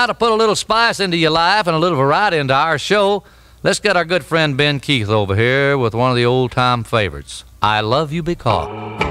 to put a little spice into your life and a little variety into our show, let's get our good friend Ben Keith over here with one of the old-time favorites, I Love You Because.